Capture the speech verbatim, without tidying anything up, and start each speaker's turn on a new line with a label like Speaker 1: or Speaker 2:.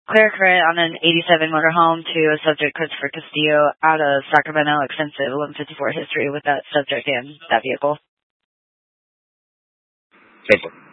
Speaker 1: Clear current on an eighty-seven motorhome to a subject Christopher Castillo out of Sacramento. Extensive eleven fifty-four history with that subject and that vehicle.
Speaker 2: Thank you.